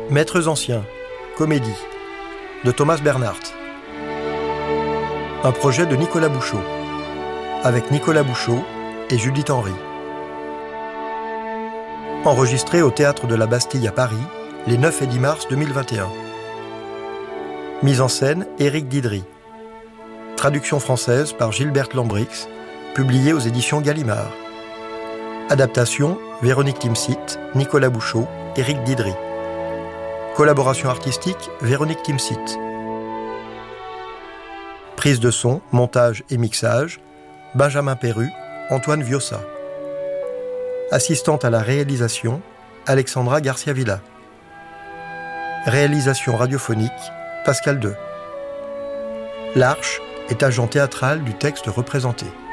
Maîtres anciens, comédie, de Thomas Bernhardt. Un projet de Nicolas Bouchot, avec Nicolas Bouchot et Judith Henry. Enregistré au Théâtre de la Bastille à Paris, les 9 et 10 mars 2021. Mise en scène, Éric Didry. Traduction française par Gilberte Lambrix, publiée aux éditions Gallimard. Adaptation, Véronique Timsit, Nicolas Bouchot, Éric Didry. Collaboration artistique, Véronique Timsit. Prise de son, montage et mixage, Benjamin Perru, Antoine Viossa. Assistante à la réalisation, Alexandra Garcia-Villa. Réalisation radiophonique, Pascal Deux. L'Arche est agent théâtral du texte représenté.